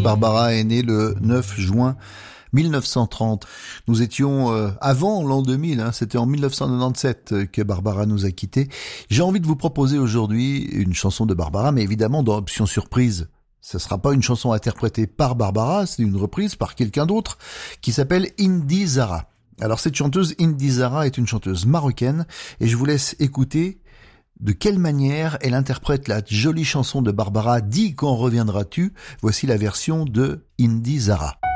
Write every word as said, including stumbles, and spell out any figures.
Barbara est née le neuf juin mille neuf cent trente. Nous étions euh, avant l'an deux mille, hein, c'était en mille neuf cent quatre-vingt-dix-sept que Barbara nous a quittés. J'ai envie de vous proposer aujourd'hui une chanson de Barbara, mais évidemment dans Option Surprise. Ce sera pas une chanson interprétée par Barbara, c'est une reprise par quelqu'un d'autre qui s'appelle Indy Zara. Alors cette chanteuse Indy Zara est une chanteuse marocaine et je vous laisse écouter de quelle manière elle interprète la jolie chanson de Barbara « Dis quand reviendras-tu ». Voici la version de Indy Zara.